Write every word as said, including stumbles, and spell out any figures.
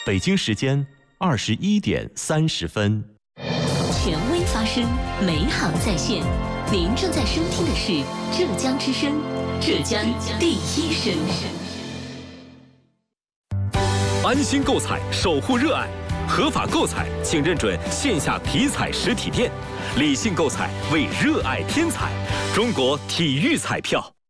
北京时间二十一点三十分。 权威发声，美好在线。您正在收听的是浙江之声，浙江第一声。 安心购彩，守护热爱。合法购彩，请认准线下体彩实体店。理性购彩，为热爱添彩。中国体育彩票。